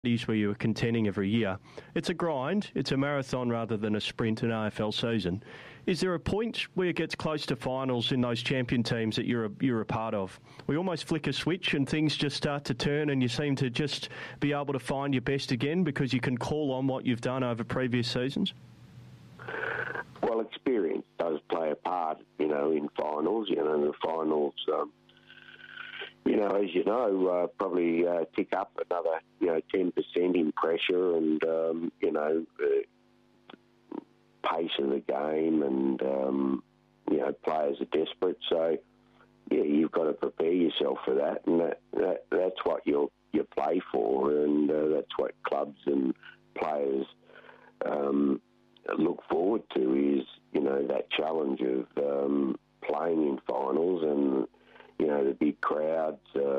where you were contending every year. It's a grind. It's a marathon rather than a sprint in AFL season. Is there a point where it gets close to finals in those champion teams that you're a part of? We almost flick a switch and things just start to turn and you seem to just be able to find your best again because you can call on what you've done over previous seasons? Well, experience does play a part, in finals. The finals, as you know, probably tick up another, 10% in pressure and, pace of the game and, players are desperate. So, yeah, you've got to prepare yourself for that, and that's what you play for, and that's what clubs and players look forward to is, that challenge of playing in finals and, the big crowds,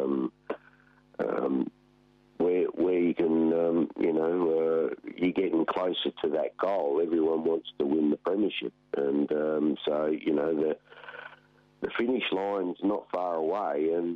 where you can, you're getting closer to that goal. Everyone wants to win the premiership. And so, the finish line's not far away and,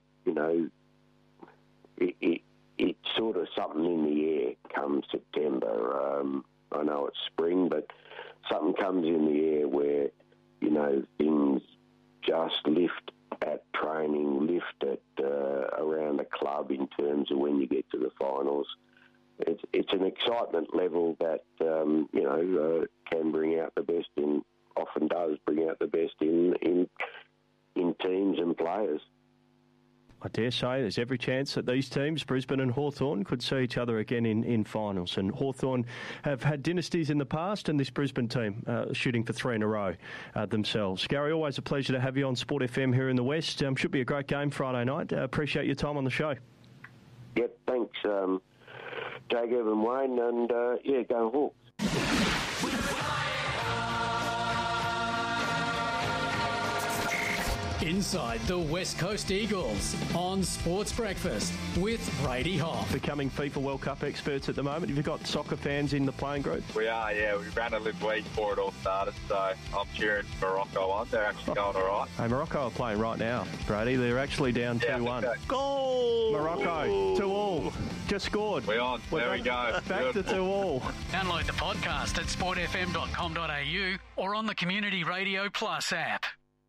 it's sort of something in the air come September. I know it's spring, but something comes in the air where, things just lift at training, lift at around the club in terms of when you get to the finals. It's an excitement level that, can bring out the best in, often does bring out the best in teams and players. I dare say there's every chance that these teams, Brisbane and Hawthorn, could see each other again in finals. And Hawthorn have had dynasties in the past, and this Brisbane team shooting for 3 in a row themselves. Gary, always a pleasure to have you on Sport FM here in the West. Should be a great game Friday night. Appreciate your time on the show. Yep, thanks, Jacob and Wayne, and go Hawks. Inside the West Coast Eagles on Sports Breakfast with Brady Hoff. Becoming FIFA World Cup experts at the moment. Have you got soccer fans in the playing group? We are, yeah. We ran a little week before it all started, so I'm cheering Morocco on. They're actually going all right. Hey, Morocco are playing right now, Brady. They're actually down 2-1. Goal! Morocco, 2-2. Just scored. We're on. There we go. Back to 2-2. Download the podcast at sportfm.com.au or on the Community Radio Plus app.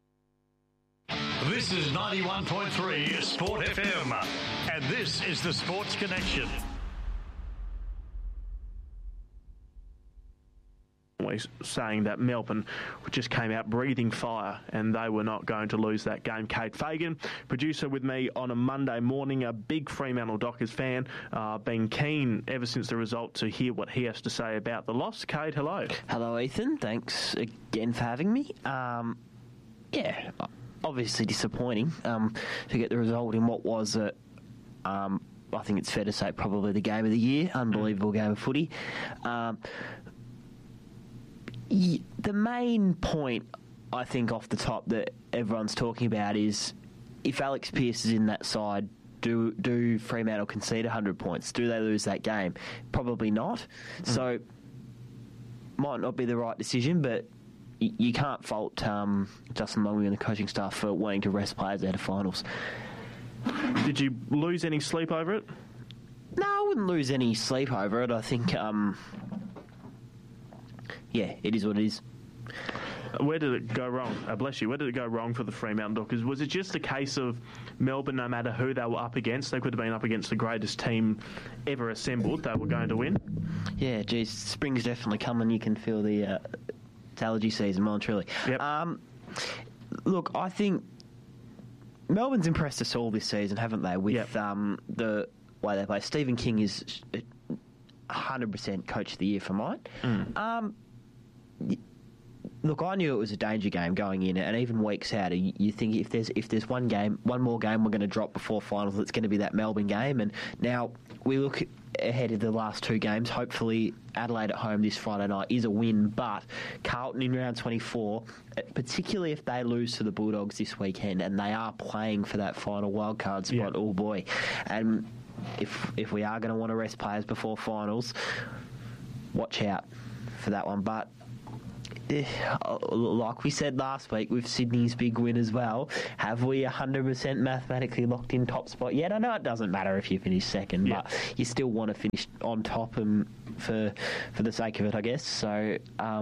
This is 91.3 Sport FM, and this is the Sports Connection. Saying that Melbourne just came out breathing fire and they were not going to lose that game. Kate Fagan, producer with me on a Monday morning, a big Fremantle Dockers fan, been keen ever since the result to hear what he has to say about the loss. Kate, hello. Hello, Ethan. Thanks again for having me. Obviously disappointing to get the result in what was, I think it's fair to say, probably the game of the year. Unbelievable game of footy. The main point, I think, off the top that everyone's talking about is if Alex Pearce is in that side, do Fremantle concede 100 points? Do they lose that game? Probably not. So, might not be the right decision, but you can't fault Justin Longmuir and the coaching staff for wanting to rest players out of finals. Did you lose any sleep over it? No, I wouldn't lose any sleep over it. I think, it is what it is. Where did it go wrong? Bless you. Where did it go wrong for the Fremantle Dockers? Was it just a case of Melbourne, no matter who they were up against, they could have been up against the greatest team ever assembled, they were going to win? Yeah, geez, spring's definitely coming. You can feel the... It's allergy season, well and truly. Yep. Look, I think Melbourne's impressed us all this season, haven't they, with the way they play. Stephen King is 100% coach of the year for mine. Look, I knew it was a danger game going in, and even weeks out, you think if there's one more game we're going to drop before finals, it's going to be that Melbourne game. And now we look ahead of the last 2 games. Hopefully Adelaide at home this Friday night is a win, but Carlton in round 24, particularly if they lose to the Bulldogs this weekend, and they are playing for that final wildcard spot, oh boy. And if we are going to want to rest players before finals, watch out for that one. But like we said last week with Sydney's big win as well, have we 100% mathematically locked in top spot yet? I know it doesn't matter if you finish second, but you still want to finish on top for the sake of it, I guess. So,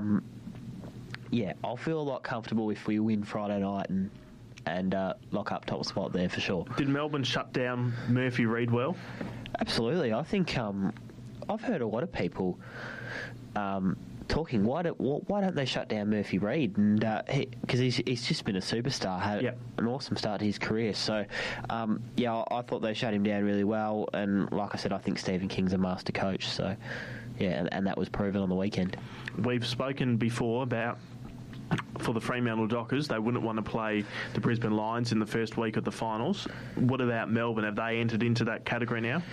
I'll feel a lot comfortable if we win Friday night and lock up top spot there for sure. Did Melbourne shut down Murphy Reid well? Absolutely. I think I've heard a lot of people talking, why don't they shut down Murphy Reid? And because he's just been a superstar, had an awesome start to his career. So, I thought they shut him down really well. And like I said, I think Stephen King's a master coach. So, and that was proven on the weekend. We've spoken before about, for the Fremantle Dockers, they wouldn't want to play the Brisbane Lions in the first week of the finals. What about Melbourne? Have they entered into that category now?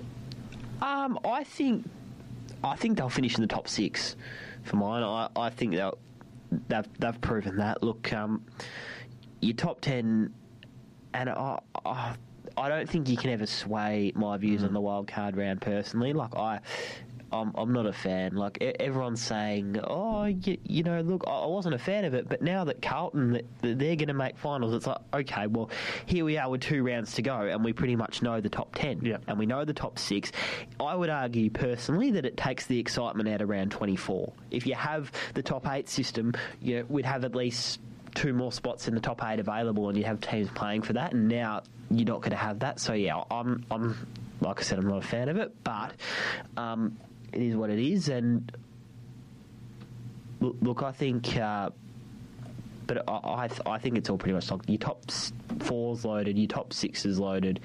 I think they'll finish in the top 6 for mine. I think they've proven that. Look, your top 10, and I don't think you can ever sway my views on the wild card round personally. Like I'm not a fan. Like everyone's saying, look, I wasn't a fan of it, but now that Carlton, they're going to make finals, it's like, okay, well, here we are with 2 rounds to go, and we pretty much know the top 10, and we know the top 6. I would argue personally that it takes the excitement out of round 24. If you have the top 8 system, we'd have at least 2 more spots in the top 8 available, and you'd have teams playing for that. And now you're not going to have that. So I'm like I said, I'm not a fan of it, but it is what it is. And look, I think, but I think it's all pretty much locked. Your top 4's loaded, your top 6's loaded,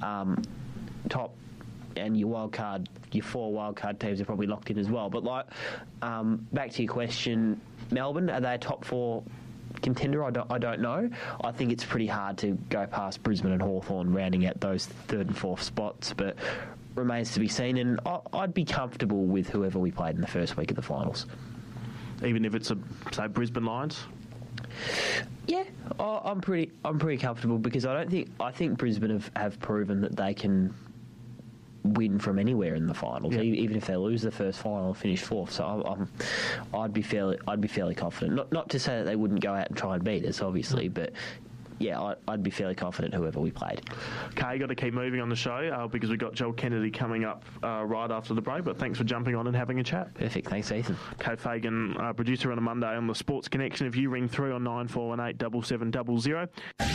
and your wild card, your 4 wild card teams are probably locked in as well. But back to your question, Melbourne, are they a top 4 contender? I don't know. I think it's pretty hard to go past Brisbane and Hawthorn rounding out those 3rd and 4th spots, but remains to be seen. And I'd be comfortable with whoever we played in the first week of the finals, even if it's say Brisbane Lions. Yeah, I'm pretty comfortable, because I think Brisbane have proven that they can win from anywhere in the finals, even if they lose the first final and finish 4th. So I'd be fairly confident. Not to say that they wouldn't go out and try and beat us, obviously, but I'd be fairly confident whoever we played. Okay, got to keep moving on the show because we've got Joel Kennedy coming up right after the break, but thanks for jumping on and having a chat. Perfect, thanks Ethan. Kate Fagan, producer on a Monday on the Sports Connection. If you ring through on 9418 7700.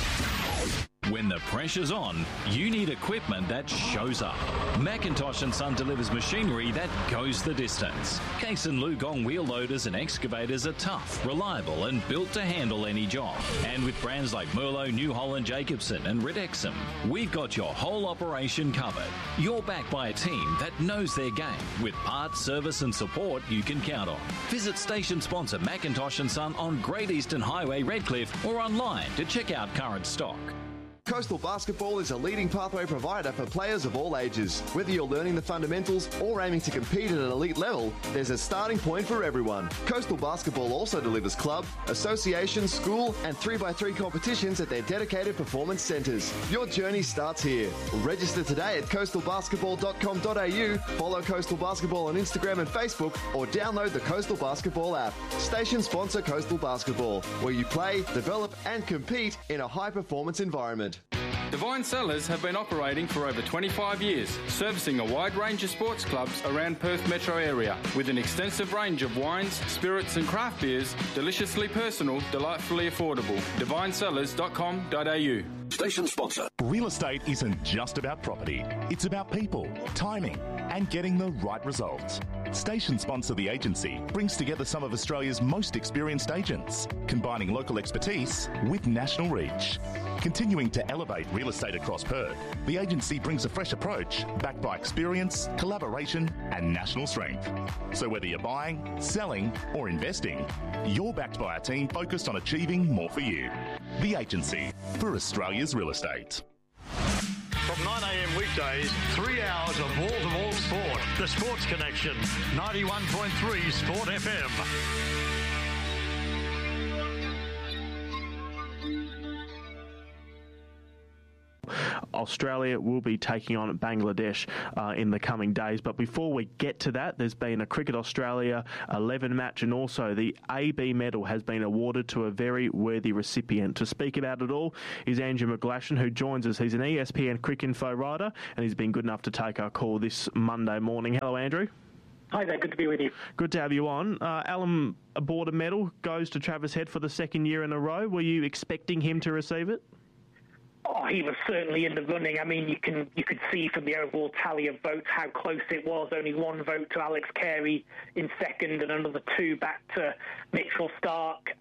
When the pressure's on, you need equipment that shows up. Macintosh & Son delivers machinery that goes the distance. Case & Lugong wheel loaders and excavators are tough, reliable and built to handle any job. And with brands like Merlo, New Holland, Jacobson and Ridexum, we've got your whole operation covered. You're backed by a team that knows their game, with parts, service and support you can count on. Visit station sponsor Macintosh & Son on Great Eastern Highway, Redcliffe, or online to check out current stock. Coastal Basketball is a leading pathway provider for players of all ages. Whether you're learning the fundamentals or aiming to compete at an elite level, there's a starting point for everyone. Coastal Basketball also delivers club, association, school and 3x3 competitions at their dedicated performance centres. Your journey starts here. Register today at coastalbasketball.com.au, follow Coastal Basketball on Instagram and Facebook, or download the Coastal Basketball app. Station sponsor Coastal Basketball, where you play, develop and compete in a high-performance environment. Divine Cellars have been operating for over 25 years, servicing a wide range of sports clubs around Perth metro area, with an extensive range of wines, spirits and craft beers, deliciously personal, delightfully affordable. DivineCellars.com.au. Station sponsor. Real estate isn't just about property. It's about people, timing, and getting the right results. Station sponsor The Agency brings together some of Australia's most experienced agents, combining local expertise with national reach. Continuing to elevate real estate across Perth, The Agency brings a fresh approach backed by experience, collaboration, and national strength. So whether you're buying, selling, or investing, you're backed by a team focused on achieving more for you. The Agency, for Australia's real estate. From 9 a.m. weekdays, 3 hours of wall-to-wall sport. The Sports Connection, 91.3 Sport FM. Australia will be taking on Bangladesh in the coming days. But before we get to that, there's been a Cricket Australia 11 match, and also the AB medal has been awarded to a very worthy recipient. To speak about it all is Andrew McGlashan, who joins us. He's an ESPN Cricket Info writer, and he's been good enough to take our call this Monday morning. Hello, Andrew. Hi there, good to be with you. Good to have you on. Alan Border medal goes to Travis Head for the second year in a row. Were you expecting him to receive it? Oh, he was certainly in the running. I mean, you could see from the overall tally of votes how close it was. Only one vote to Alex Carey in second and another two back to Mitchell Starc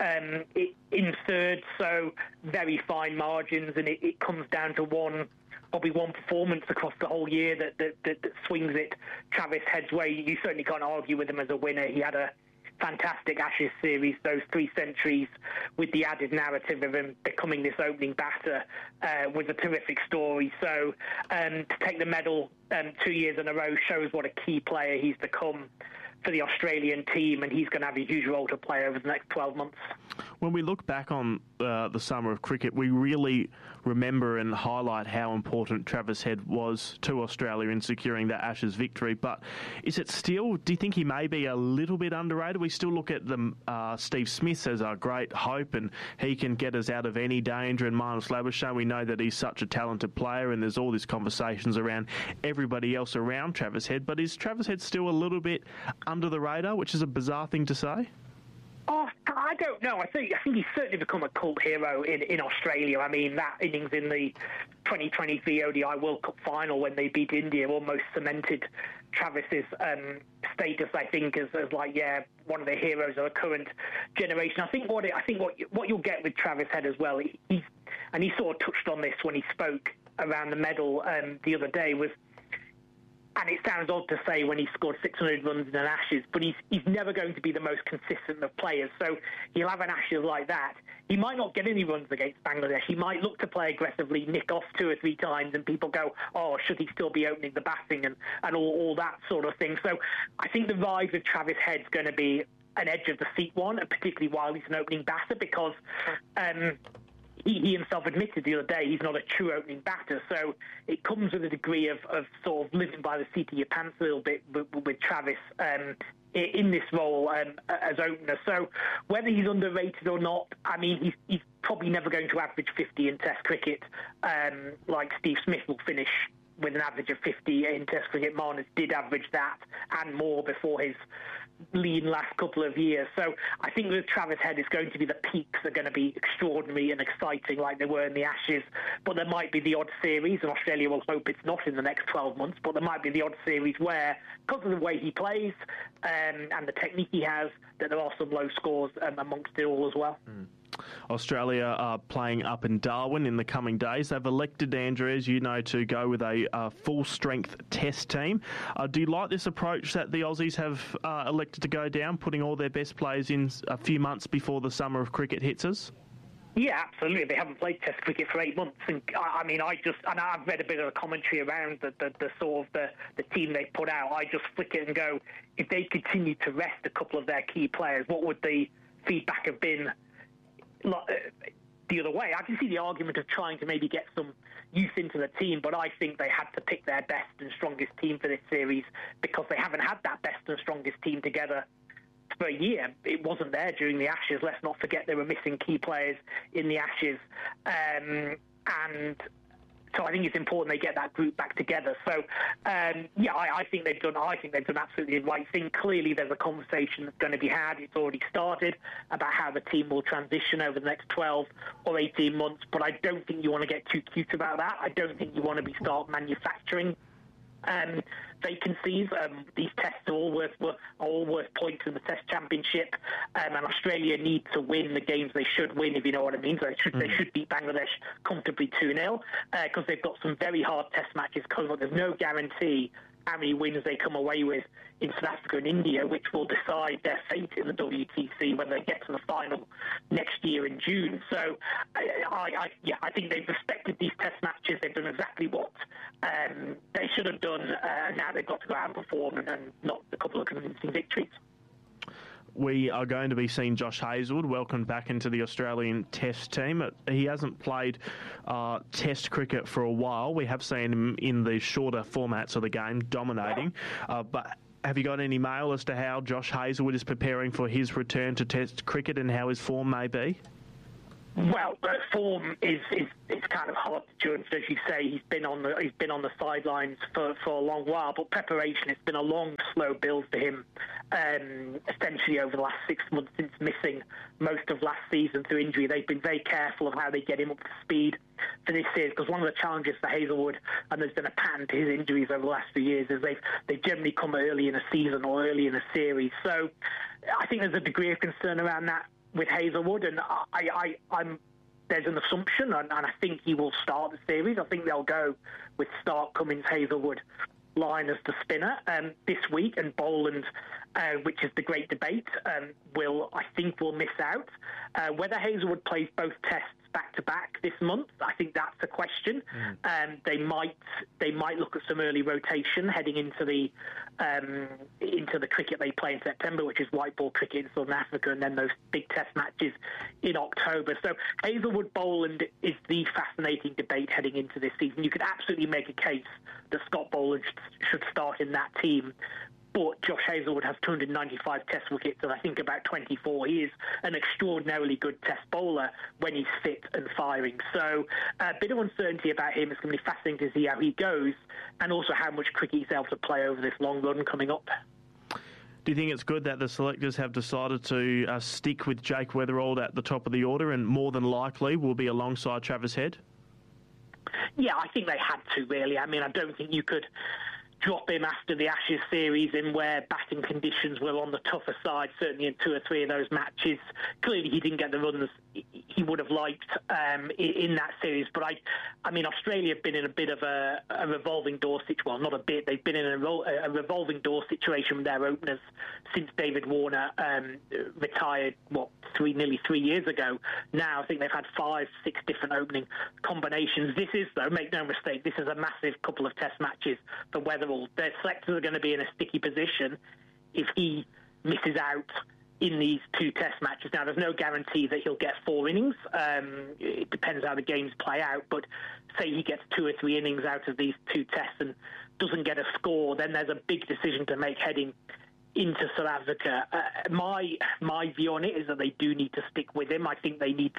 in third. So very fine margins, and it comes down to probably one performance across the whole year that swings it Travis Head's way. You certainly can't argue with him as a winner. He had a fantastic Ashes series, those 3 centuries with the added narrative of him becoming this opening batter was a terrific story. So to take the medal 2 years in a row shows what a key player he's become for the Australian team, and he's going to have a huge role to play over the next 12 months. When we look back on the summer of cricket, we really remember and highlight how important Travis Head was to Australia in securing that Ashes victory. But is it still, do you think he may be a little bit underrated? We still look at Steve Smith as our great hope, and he can get us out of any danger. And Marnus Labuschagne, we know that he's such a talented player, and there's all these conversations around everybody else around Travis Head. But is Travis Head still a little bit under the radar, which is a bizarre thing to say? Oh, I don't know. I think he's certainly become a cult hero in Australia. I mean, that innings in the 2023 ODI World Cup final when they beat India almost cemented Travis's status, I think, as one of the heroes of the current generation. I think what you'll get with Travis Head as well, he sort of touched on this when he spoke around the medal the other day, was. And it sounds odd to say when he scored 600 runs in an Ashes, but he's never going to be the most consistent of players. So he'll have an Ashes like that. He might not get any runs against Bangladesh. He might look to play aggressively, nick off 2 or 3 times, and people go, oh, should he still be opening the batting and all that sort of thing. So I think the rise of Travis Head's going to be an edge of the seat one, and particularly while he's an opening batter, because he himself admitted the other day he's not a true opening batter, so it comes with a degree of sort of living by the seat of your pants a little bit with Travis in this role as opener. So whether he's underrated or not, I mean, he's probably never going to average 50 in Test cricket like Steve Smith will finish with an average of 50 in Test cricket. Marnus did average that and more before his lean last couple of years. So I think with Travis Head, it's going to be the peaks are going to be extraordinary and exciting like they were in the Ashes, but there might be the odd series, and Australia will hope it's not in the next 12 months, but there might be the odd series where, because of the way he plays and the technique he has, that there are some low scores amongst it all as well. Australia are playing up in Darwin in the coming days. They've elected, Andrew, as you know, to go with a full-strength test team. Do you like this approach that the Aussies have elected to go down, putting all their best players in a few months before the summer of cricket hits us? Yeah, absolutely. They haven't played Test cricket for 8 months, and I've read a bit of the commentary around the team they put out. I just flick it and go, if they continue to rest a couple of their key players, what would the feedback have been the other way? I can see the argument of trying to maybe get some youth into the team, but I think they had to pick their best and strongest team for this series because they haven't had that best and strongest team together for a year. It wasn't there during the Ashes. Let's not forget they were missing key players in the Ashes, and so I think it's important they get that group back together. So, I think they've done absolutely the right thing. Clearly, there's a conversation that's going to be had. It's already started about how the team will transition over the next 12 or 18 months. But I don't think you want to get too cute about that. I don't think you want to start manufacturing vacancies. These tests are all worth points in the Test Championship, and Australia need to win the games they should win, if you know what I mean. So they should beat Bangladesh comfortably 2-0 because they've got some very hard Test matches coming up. There's no guarantee how many wins they come away with in South Africa and India, which will decide their fate in the WTC when they get to the final next year in June. So, I think they've respected these Test matches. They've done exactly what they should have done. Now they've got to go out and perform and not a couple of convincing victories. we are going to be seeing Josh Hazlewood welcomed back into the Australian Test team. He hasn't played Test cricket for a while. We have seen him in the shorter formats of the game, dominating. But have you got any mail as to how Josh Hazlewood is preparing for his return to Test cricket and how his form may be? Well, form is kind of hard to judge, as you say. He's been on the sidelines for a long while, but preparation, it's been a long, slow build for him. Essentially, over the last 6 months since missing most of last season through injury, they've been very careful of how they get him up to speed for this series. Because one of the challenges for Hazlewood, and there's been a pattern to his injuries over the last few years, is they've generally come early in a season or early in a series. So, I think there's a degree of concern around that with Hazlewood, and there's an assumption, and I think he will start the series. I think they'll go with Stark, Cummins, Hazlewood line as the spinner this week, and Boland, which is the great debate, will miss out. Whether Hazlewood plays both tests back-to-back this month, I think that's a question. They might look at some early rotation heading into the cricket they play in September, which is white ball cricket in Southern Africa, and then those big test matches in October. So Hazlewood-Boland is the fascinating debate heading into this season. You could absolutely make a case that Scott Boland should start in that team. But Josh Hazlewood has 295 test wickets and I think about 24. He is an extraordinarily good test bowler when he's fit and firing. So a bit of uncertainty about him. It's going to be fascinating to see how he goes and also how much cricket he's able to play over this long run coming up. Do you think it's good that the selectors have decided to stick with Jake Weatherald at the top of the order and more than likely will be alongside Travis Head? Yeah, I think they had to, really. I mean, I don't think you could drop him after the Ashes series in where batting conditions were on the tougher side, certainly in 2 or 3 of those matches. Clearly he didn't get the runs he would have liked in that series. But I mean, Australia have been in a bit of a revolving door situation. Well, not a bit. They've been in a revolving door situation with their openers since David Warner retired, nearly 3 years ago. Now I think they've had 5-6 different opening combinations. This is, though, make no mistake, this is a massive couple of test matches for Weatherall. Their selectors are going to be in a sticky position if he misses out in these 2 test matches. Now, there's no guarantee that he'll get 4 innings. It depends how the games play out. But say he gets 2 or 3 innings out of these 2 tests and doesn't get a score, then there's a big decision to make heading into South Africa. My view on it is that they do need to stick with him. I think they need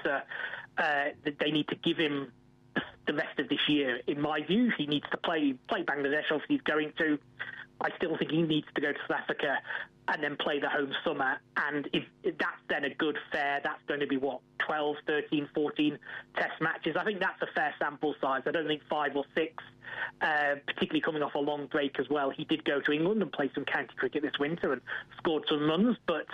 to give him the rest of this year. In my view, he needs to play Bangladesh. Obviously, he's going to. I still think he needs to go to South Africa and then play the home summer. And if that's then a good fair, that's going to be 12, 13, 14 test matches. I think that's a fair sample size. I don't think 5 or 6, particularly coming off a long break as well. He did go to England and play some county cricket this winter and scored some runs. But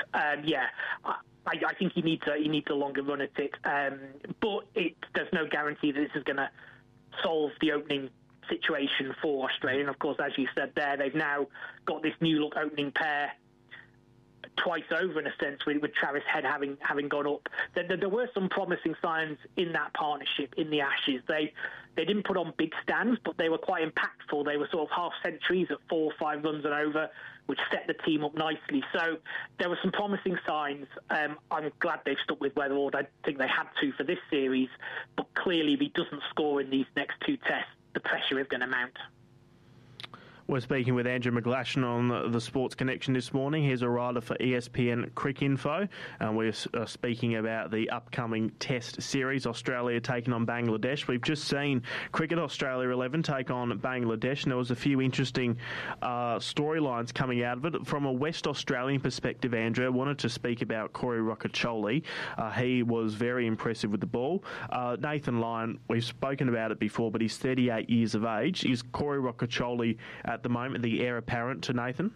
I think he needs a longer run at it. But there's no guarantee that this is going to solve the opening situation for Australia. And of course, as you said there, they've now got this new look opening pair twice over in a sense with Travis Head having gone up. There were some promising signs in that partnership in the Ashes. They didn't put on big stands, but they were quite impactful. They were sort of half centuries at 4 or 5 runs and over, which set the team up nicely. So there were some promising signs. I'm glad they've stuck with Weatherald. I think they had to for this series, but clearly if he doesn't score in these next 2 tests, the pressure is going to mount. We're speaking with Andrew McGlashan on the Sports Connection this morning. He's a writer for ESPN Cricinfo, and we're speaking about the upcoming Test series, Australia taking on Bangladesh. We've just seen Cricket Australia 11 take on Bangladesh, and there was a few interesting storylines coming out of it. From a West Australian perspective, Andrew, I wanted to speak about Corey Rocchiccioli. He was very impressive with the ball. Nathan Lyon, we've spoken about it before, but he's 38 years of age. Is Corey Rocchiccioli at the moment the heir apparent to Nathan?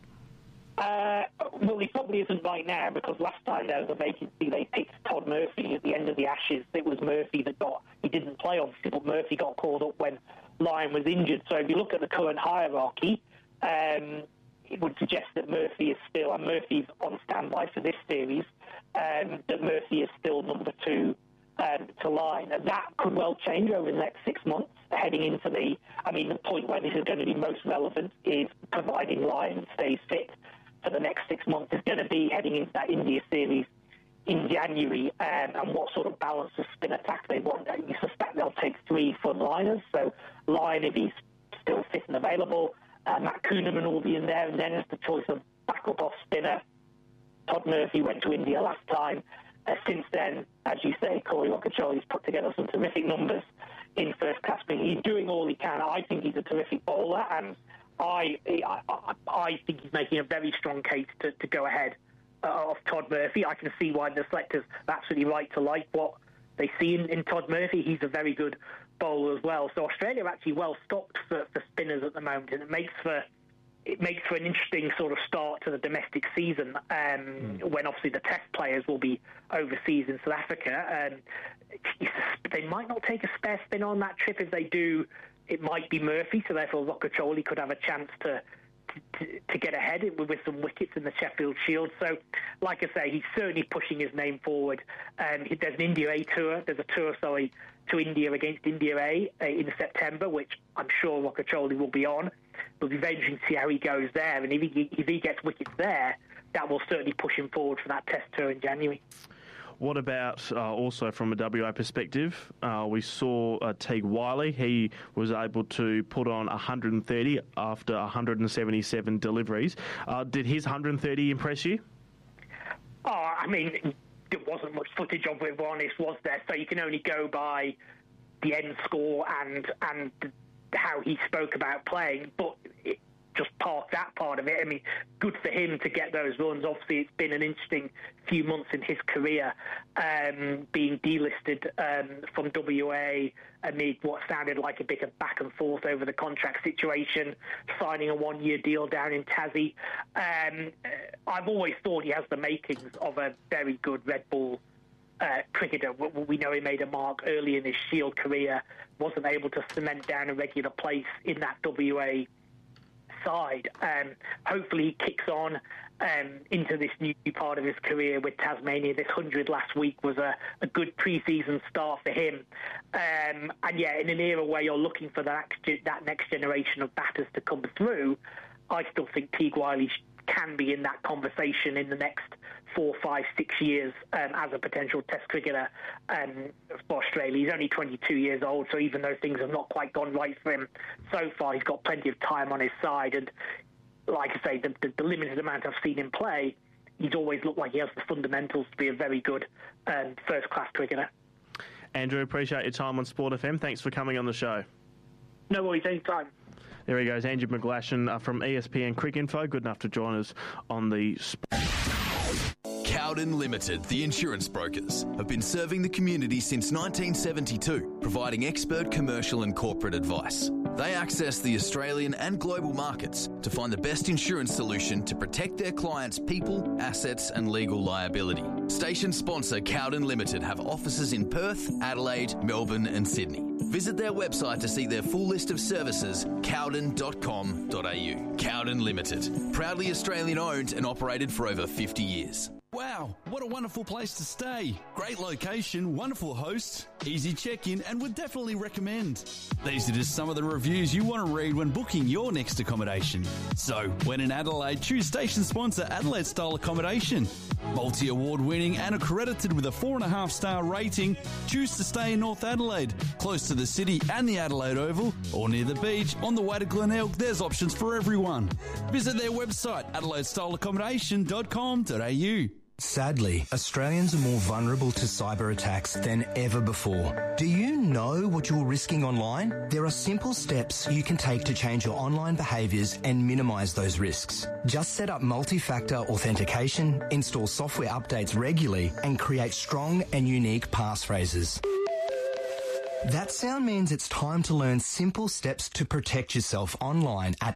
Well, he probably isn't right now, because last time there was a vacancy, they picked Todd Murphy at the end of the Ashes. It was Murphy he didn't play, obviously, but Murphy got called up when Lyon was injured. So if you look at the current hierarchy, it would suggest that Murphy is still, and Murphy's on standby for this series, that Murphy is still number 2 to Lyon. That could well change over the next 6 months, heading into the point where this is going to be most relevant is providing Lyon stays fit for the next 6 months is going to be heading into that India series in January, and what sort of balance of spin attack they want. You suspect they'll take 3 frontliners, so Lyon, if he's still fit and available, Matt Kuhneman will be in there, and then it's the choice of backup off spinner. Todd Murphy went to India last time. Since then, as you say, Corey Rocchiccioli's put together some terrific numbers in first class. He's doing all he can. I think he's a terrific bowler, and I think he's making a very strong case to go ahead of Todd Murphy. I can see why the selectors are absolutely right to like what they see in Todd Murphy. He's a very good bowler as well. So Australia are actually well stocked for spinners at the moment, and it makes for an interesting sort of start to the domestic season, when obviously the test players will be overseas in South Africa. They might not take a spare spinner on that trip. If they do, it might be Murphy, so therefore Rocchiccioli could have a chance to get ahead with some wickets in the Sheffield Shield. So, like I say, he's certainly pushing his name forward. There's an India A tour. There's a tour, to India against India A in September, which I'm sure Rocchiccioli will be on. It'll be very interesting to see how he goes there. And if he gets wickets there, that will certainly push him forward for that test tour in January. What about also from a WA perspective? We saw Teague Wiley. He was able to put on 130 after 177 deliveries. Did his 130 impress you? Oh, I mean, there wasn't much footage of it, if we're honest, was there? So you can only go by the end score and how he spoke about playing, but just park that part of it. I mean, good for him to get those runs. Obviously, it's been an interesting few months in his career, being delisted from WA amid what sounded like a bit of back and forth over the contract situation, signing a one-year deal down in Tassie. I've always thought he has the makings of a very good red ball cricketer. We know he made a mark early in his Shield career, wasn't able to cement down a regular place in that WA side. Hopefully he kicks on into this new part of his career with Tasmania. This 100 last week was a good pre-season start for him. And yeah, in an era where you're looking for that next generation of batters to come through, I still think Teague Wiley can be in that conversation in the next 4, 5, 6 years as a potential test cricketer for Australia. He's only 22 years old, so even though things have not quite gone right for him so far, he's got plenty of time on his side. And like I say, the limited amount I've seen him play, he's always looked like he has the fundamentals to be a very good first-class cricketer. Andrew, appreciate your time on Sport FM. Thanks for coming on the show. No worries, anytime. There he goes, Andrew McGlashan from ESPN Cricinfo. Good enough to join us on the... Cowden Limited, the insurance brokers, have been serving the community since 1972, providing expert commercial and corporate advice. They access the Australian and global markets to find the best insurance solution to protect their clients' people, assets and legal liability. Station sponsor Cowden Limited have offices in Perth, Adelaide, Melbourne and Sydney. Visit their website to see their full list of services, cowden.com.au. Cowden Limited, proudly Australian owned and operated for over 50 years. Wow, what a wonderful place to stay. Great location, wonderful hosts, easy check-in, and would definitely recommend. These are just some of the reviews you want to read when booking your next accommodation. So, when in Adelaide, choose station sponsor Adelaide Style Accommodation. Multi-award winning and accredited with a 4.5-star rating, choose to stay in North Adelaide, close to the city and the Adelaide Oval, or near the beach, on the way to Glenelg. There's options for everyone. Visit their website, AdelaideStyleAccommodation.com.au. Sadly, Australians are more vulnerable to cyber attacks than ever before. Do you know what you're risking online? There are simple steps you can take to change your online behaviours and minimise those risks. Just set up multi-factor authentication, install software updates regularly, and create strong and unique passphrases. That sound means it's time to learn simple steps to protect yourself online at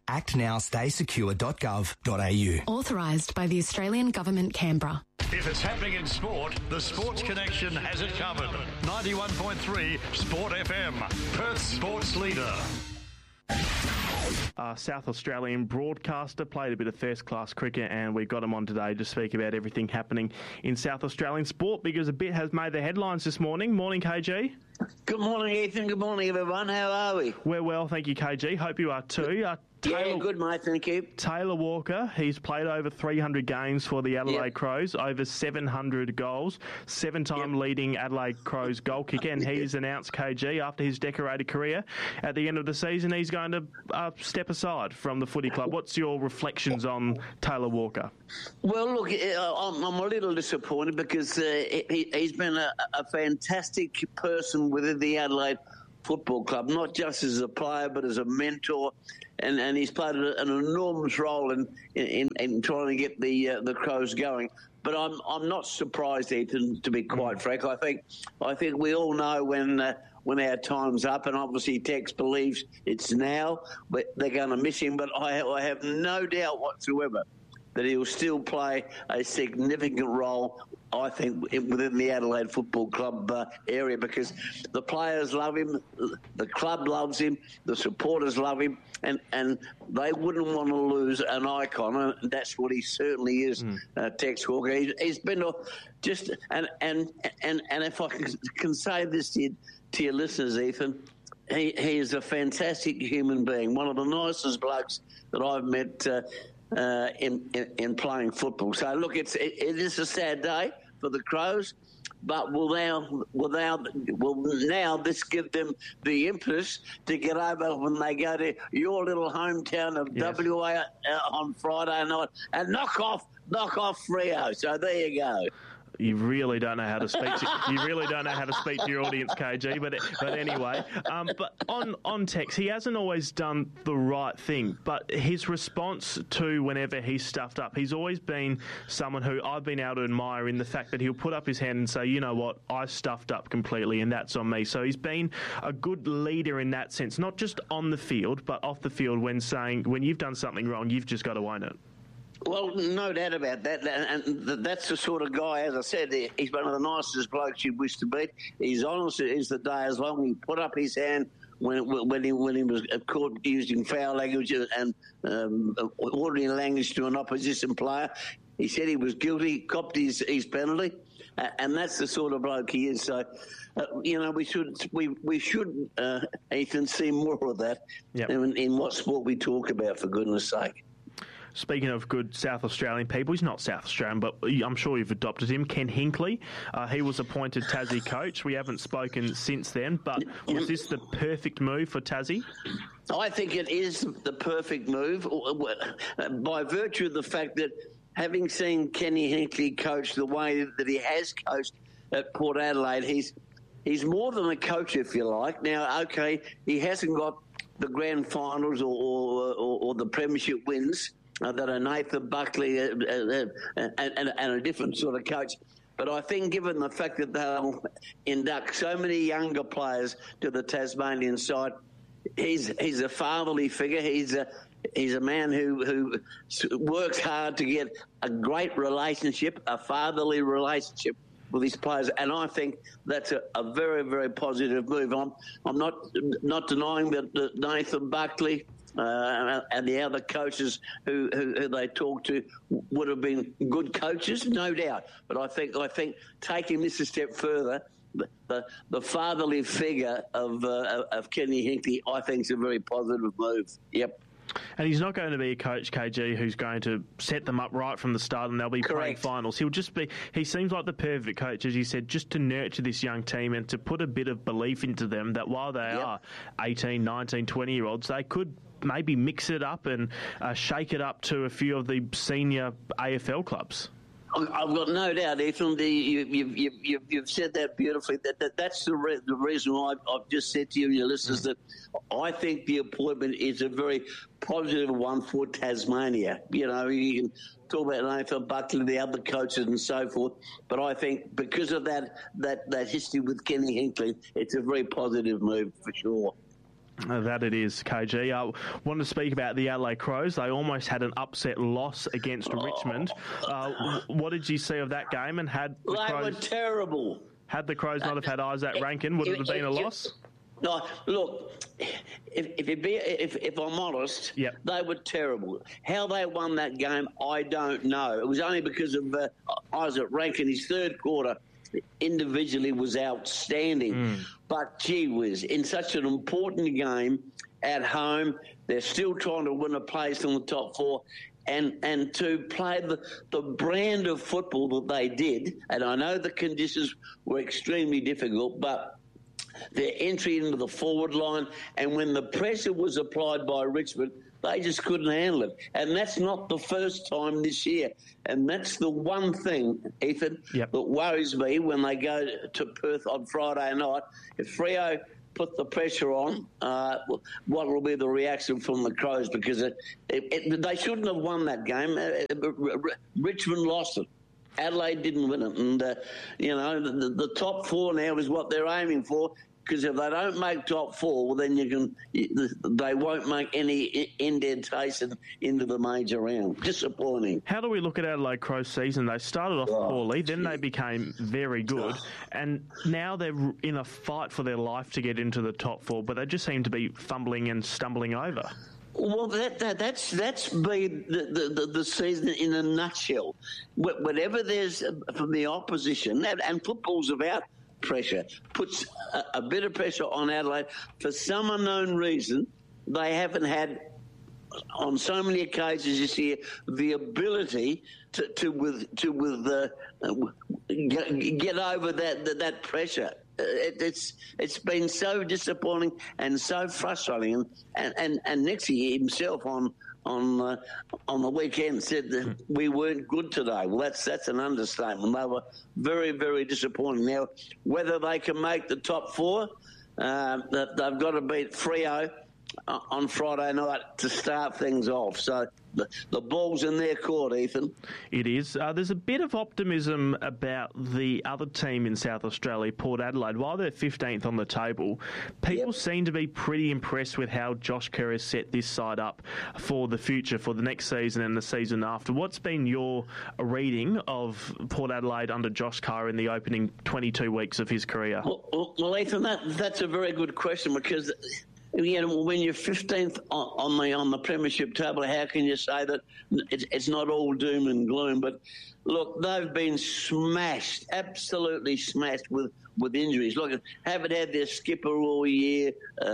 actnowstaysecure.gov.au. Authorised by the Australian Government, Canberra. If it's happening in sport, the Sports Connection has it covered. 91.3 Sport FM, Perth's sports leader. South Australian broadcaster, played a bit of first-class cricket, and we got him on today to speak about everything happening in South Australian sport because a bit has made the headlines this morning. Morning, KG. Good morning, Ethan. Good morning, everyone. How are we? We're well, thank you, KG. Hope you are too. Yeah, good, mate. Thank you. Taylor Walker, he's played over 300 games for the Adelaide Crows, over 700 goals, 7-time leading Adelaide Crows goal kicker, and he's announced, KG, after his decorated career, at the end of the season, he's going to step aside from the footy club. What's your reflections on Taylor Walker? Well, look, I'm a little disappointed because he's been a fantastic person within the Adelaide Football Club, not just as a player but as a mentor, and he's played an enormous role in trying to get the Crows going. But I'm not surprised, Ethan, to be quite frank. I think we all know when our time's up, and obviously Tex believes it's now, but they're going to miss him. But I have no doubt whatsoever that he'll still play a significant role, I think, within the Adelaide Football Club area, because the players love him, the club loves him, the supporters love him, and they wouldn't want to lose an icon, and that's what he certainly is, Tex Walker. He's been and if I can say this to your listeners, Ethan, he is a fantastic human being, one of the nicest blokes that I've met in playing football. So look, it is a sad day for the Crows, but will now this give them the impetus to get over when they go to your little hometown of WA on Friday night and knock off Freo. So there you go. You really don't know how to speak to your audience, KG. But anyway, but on Tex, he hasn't always done the right thing. But his response to whenever he's stuffed up, he's always been someone who I've been able to admire in the fact that he'll put up his hand and say, you know what, I stuffed up completely, and that's on me. So he's been a good leader in that sense, not just on the field, but off the field when saying when you've done something wrong, you've just got to own it. Well, no doubt about that, and that's the sort of guy, as I said, he's one of the nicest blokes you'd wish to meet. He's honest as the day is long. He put up his hand when he was caught using foul language and ordinary language to an opposition player. He said he was guilty, copped his penalty, and that's the sort of bloke he is. So, we should Ethan, see more of that in what sport we talk about, for goodness sake. Speaking of good South Australian people, he's not South Australian, but I'm sure you've adopted him, Ken Hinkley. He was appointed Tassie coach. We haven't spoken since then, but was this the perfect move for Tassie? I think it is the perfect move by virtue of the fact that having seen Kenny Hinkley coach the way that he has coached at Port Adelaide, he's more than a coach, if you like. Now, okay, he hasn't got the grand finals or the premiership wins that are Nathan Buckley and a different sort of coach. But I think given the fact that they'll induct so many younger players to the Tasmanian side, he's a fatherly figure. He's a man who works hard to get a great relationship, a fatherly relationship with his players, and I think that's a very, very positive move. I'm not denying that Nathan Buckley and the other coaches who they talked to would have been good coaches, no doubt. But I think taking this a step further, the fatherly figure of Kenny Hinkley, I think, is a very positive move. Yep. And he's not going to be a coach, KG, who's going to set them up right from the start and they'll be playing finals. He seems like the perfect coach, as you said, just to nurture this young team and to put a bit of belief into them that while they are 18, 19, 20-year-olds, they could maybe mix it up and shake it up to a few of the senior AFL clubs. I've got no doubt, Ethan. You've said that beautifully. That's the reason why I've just said to you and your listeners that I think the appointment is a very positive one for Tasmania. You know, you can talk about Nathan Buckley, the other coaches and so forth, but I think because of that history with Kenny Hinkley, it's a very positive move for sure. That it is, KG. I wanted to speak about the Adelaide Crows. They almost had an upset loss against Richmond. What did you see of that game? And had the Crows, were terrible. Had the Crows not have had Isaac Rankin, would it have been a loss? No, look, if I'm honest, they were terrible. How they won that game, I don't know. It was only because of Isaac Rankin. His third quarter individually was outstanding. But gee whiz, in such an important game, at home. They're still trying to win a place in the top 4. And to play the brand of football that they did, and I know the conditions were extremely difficult, but their entry into the forward line, and when the pressure was applied by Richmond, they just couldn't handle it. And that's not the first time this year. And that's the one thing, Ethan, that worries me when they go to Perth on Friday night. If Freo put the pressure on, what will be the reaction from the Crows? Because they shouldn't have won that game. Richmond lost it. Adelaide didn't win it. And, the top 4 now is what they're aiming for, because if they don't make top 4, well, then they won't make any indentation into the major round. Disappointing. How do we look at Adelaide Crows' season? They started off poorly, then they became very good, and now they're in a fight for their life to get into the top 4, but they just seem to be fumbling and stumbling over. Well, that's been the season in a nutshell. Whenever there's from the opposition, and football's about pressure, puts a bit of pressure on Adelaide. For some unknown reason, they haven't had, on so many occasions this year, the ability to get over that pressure. It's been so disappointing and so frustrating. And Nixie himself on the weekend said that we weren't good today. Well, that's an understatement. They were very, very disappointing. Now, whether they can make the top 4, they've got to beat Freo on Friday night to start things off. So the ball's in their court, Ethan. It is. There's a bit of optimism about the other team in South Australia, Port Adelaide. While they're 15th on the table, people seem to be pretty impressed with how Josh Kerr has set this side up for the future, for the next season and the season after. What's been your reading of Port Adelaide under Josh Kerr in the opening 22 weeks of his career? Well Ethan, that's a very good question, because when you're 15th on the premiership table, how can you say that it's not all doom and gloom? But look, they've been smashed, absolutely smashed with injuries. Look, haven't had their skipper all year.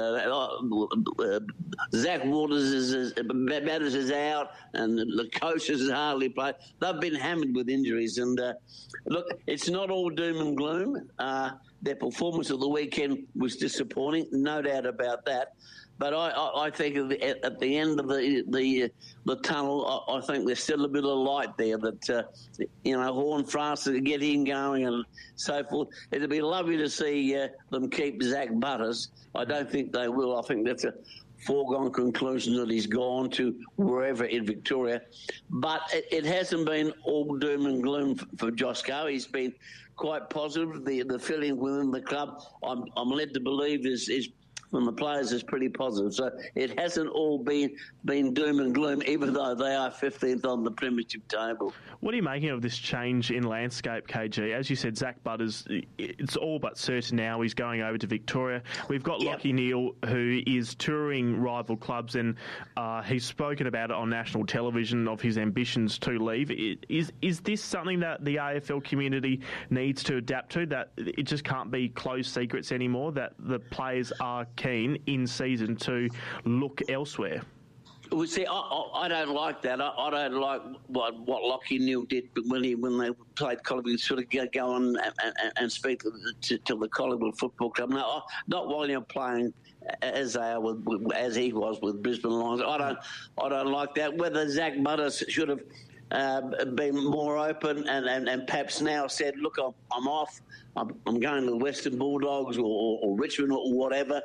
Zach Waters is out, and the coach has hardly played. They've been hammered with injuries, and look, it's not all doom and gloom. Their performance at the weekend was disappointing, no doubt about that. But I think at the end of the tunnel, I think there's still a bit of light there that, Horne-Francis get him going and so forth. It'd be lovely to see them keep Zach Butters. I don't think they will. I think that's a foregone conclusion that he's gone to wherever in Victoria. But it hasn't been all doom and gloom for Josh Kerr. He's been quite positive. The feeling within the club, I'm led to believe, is from the players is pretty positive. So it hasn't all been doom and gloom, even though they are 15th on the premiership table. What are you making of this change in landscape, KG? As you said, Zach Butters, it's all but certain now he's going over to Victoria. We've got Lachie Neale, who is touring rival clubs, and he's spoken about it on national television of his ambitions to leave. Is this something that the AFL community needs to adapt to, that it just can't be closed secrets anymore, that the players are keen in season to look elsewhere? Well, see, I don't like that. I don't like what Lachie Neale did when they played Collingwood, sort of go on and speak to the Collingwood Football Club. No, not while you're playing as he was with Brisbane Lions. I don't like that. Whether Zach Butters should have been more open and perhaps now said, look, I'm off. I'm going to the Western Bulldogs or Richmond or whatever.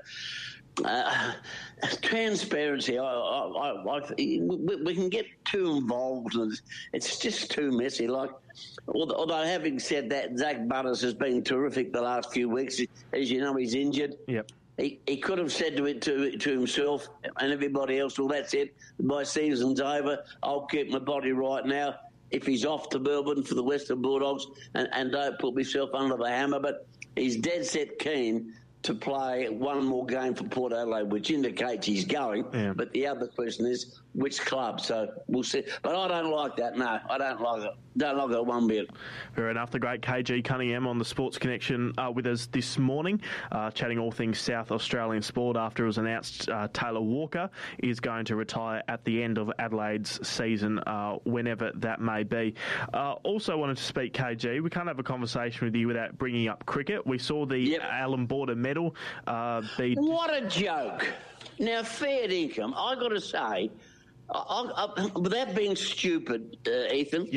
Transparency. We can get too involved, and it's just too messy. Like, although having said that, Zach Butters has been terrific the last few weeks. As you know, he's injured. Yep. He could have said to himself and everybody else, well, that's it. My season's over. I'll keep my body right now. If he's off to Melbourne for the Western Bulldogs and don't put myself under the hammer. But he's dead set keen to play one more game for Port Adelaide, which indicates he's going. Yeah. But the other question is which club. So we'll see. But I don't like that. No, I don't like it. Don't like it one bit. Fair enough. The great KG Cunningham on the Sports Connection with us this morning, chatting all things South Australian sport after it was announced Taylor Walker is going to retire at the end of Adelaide's season, whenever that may be. Also wanted to speak, KG, we can't have a conversation with you without bringing up cricket. We saw the Allan Border medal be... What a joke. Now, fair income, I got to say, without being stupid, Ethan,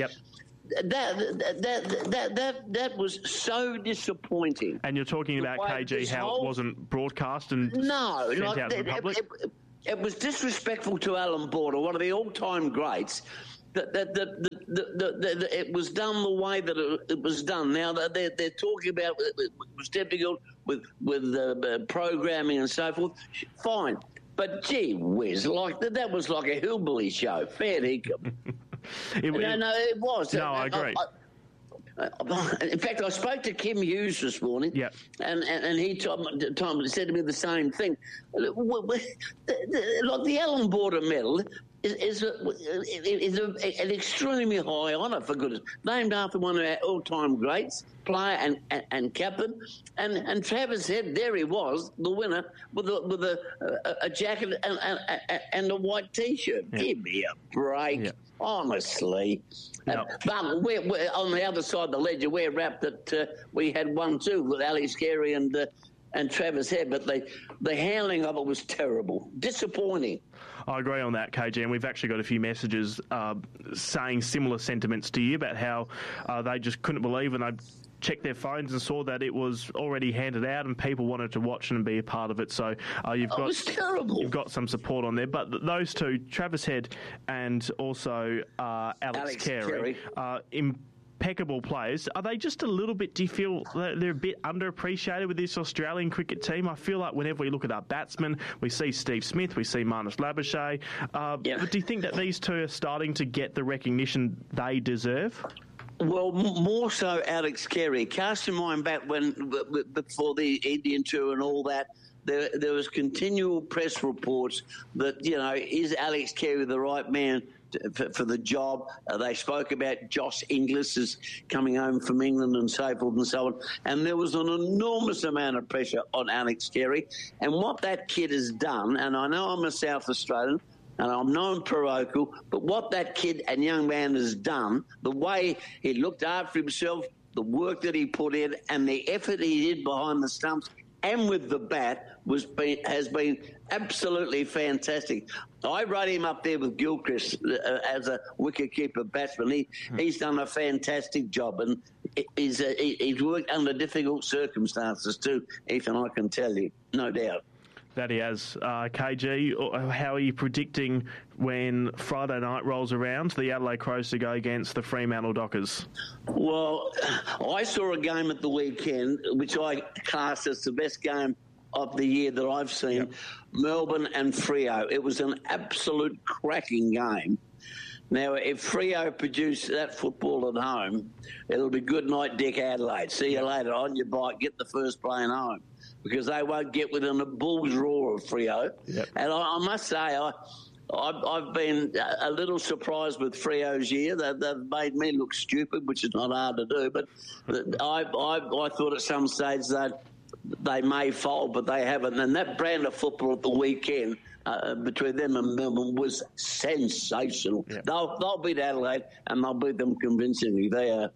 that was so disappointing. And you're talking about, KG, how it wasn't broadcast and sent out to the public? It was disrespectful to Allan Border, one of the all-time greats. It was done the way that it was done. Now they're talking about it was difficult with programming and so forth. Fine, but gee whiz, like that was like a hillbilly show. Fair income. It was. No, I agree. In fact, I spoke to Kim Hughes this morning, and he said to me the same thing. Like the Allan Border medal is an extremely high honour, for goodness. Named after one of our all-time greats, player and captain, and Travis Head. There he was, the winner, with a jacket and a white T-shirt. Yeah. Give me a break. Yeah. Honestly. But we're on the other side of the ledger, we're wrapped that we had 1-2 with Alex Carey and Travis Head, but the handling of it was terrible. Disappointing. I agree on that, KG, and we've actually got a few messages saying similar sentiments to you about how they just couldn't believe when they checked their phones and saw that it was already handed out and people wanted to watch and be a part of it. So it was terrible. You've got some support on there. But those two, Travis Head and also Alex Carey, impeccable players. Are they just a little bit, do you feel they're a bit underappreciated with this Australian cricket team? I feel like whenever we look at our batsmen, we see Steve Smith, we see Marnus Labuschagne. But do you think that these two are starting to get the recognition they deserve? Well, more so Alex Carey. Cast your mind back before the Indian tour and all that, there was continual press reports that, is Alex Carey the right man for the job? They spoke about Josh Inglis as coming home from England and so forth and so on. And there was an enormous amount of pressure on Alex Carey. And what that kid has done, and I know I'm a South Australian, and I'm non-parochial, but what that kid and young man has done, the way he looked after himself, the work that he put in, and the effort he did behind the stumps and with the bat has been absolutely fantastic. I wrote him up there with Gilchrist as a wicketkeeper batsman. He's done a fantastic job, and he's worked under difficult circumstances too, Ethan, I can tell you, no doubt. That he has. KG, how are you predicting when Friday night rolls around, the Adelaide Crows to go against the Fremantle Dockers? Well, I saw a game at the weekend, which I class as the best game of the year that I've seen, Melbourne and Freo. It was an absolute cracking game. Now, if Freo produce that football at home, it'll be good night, Dick Adelaide. See you later. On your bike, get the first plane home. Because they won't get within a bull's roar of Freo. Yep. And I must say, I've been a little surprised with Freo's year. They've made me look stupid, which is not hard to do. But I thought at some stage that they may fold, but they haven't. And that brand of football at the weekend between them and Melbourne was sensational. Yep. They'll beat Adelaide, and they'll beat them convincingly. They are.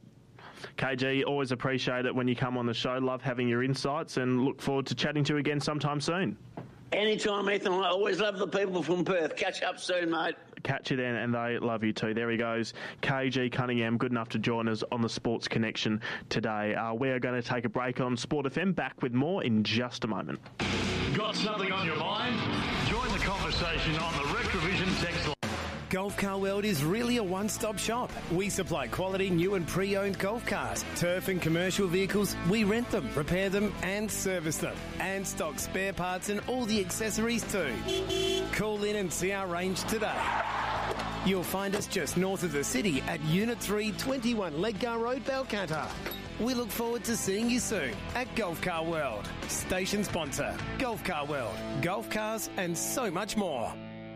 KG, always appreciate it when you come on the show. Love having your insights and look forward to chatting to you again sometime soon. Anytime, Ethan. I always love the people from Perth. Catch up soon, mate. Catch you then, and they love you too. There he goes. KG Cunningham, good enough to join us on the Sports Connection today. We are going to take a break on Sport FM. Back with more in just a moment. Got something on your mind? Join the conversation on the Retrovision text line. Golf Car World is really a one-stop shop. We supply quality new and pre-owned golf cars, turf and commercial vehicles. We rent them, repair them and service them, and stock spare parts and all the accessories too. Call in and see our range today. You'll find us just north of the city at Unit 3, 21 Ledgar Road, Balcatta. We look forward to seeing you soon at Golf Car World. Station sponsor, Golf Car World. Golf cars and so much more.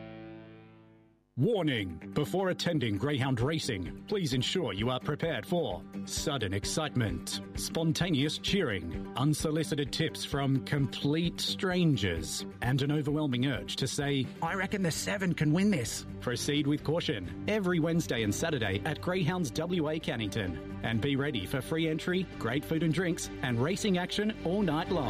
Warning! Before attending greyhound racing, please ensure you are prepared for sudden excitement, spontaneous cheering, unsolicited tips from complete strangers, and an overwhelming urge to say, "I reckon the 7 can win this." Proceed with caution every Wednesday and Saturday at Greyhounds WA Cannington. And be ready for free entry, great food and drinks, and racing action all night long.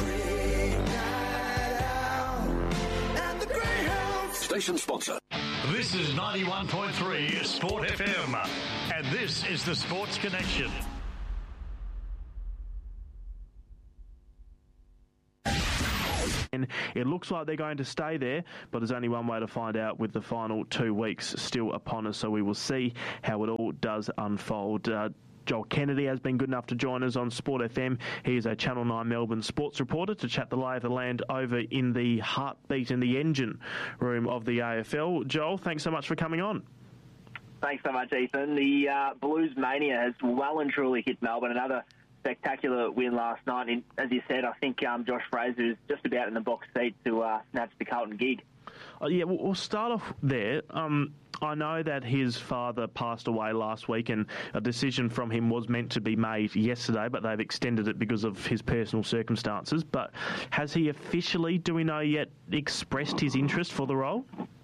Station sponsor. This is 91.3 Sport FM, and this is the Sports Connection. And it looks like they're going to stay there, but there's only one way to find out with the final 2 weeks still upon us, so we will see how it all does unfold. Joel Kennedy has been good enough to join us on Sport FM. He is a Channel 9 Melbourne sports reporter to chat the lay of the land over in the heartbeat in the engine room of the AFL. Joel, thanks so much for coming on. Thanks so much, Ethan. The Blues mania has well and truly hit Melbourne. Another spectacular win last night. And as you said, I think Josh Fraser is just about in the box seat to snatch the Carlton gig. Yeah, we'll start off there. I know that his father passed away last week and a decision from him was meant to be made yesterday, but they've extended it because of his personal circumstances. But has he officially, do we know yet, expressed his interest for the role?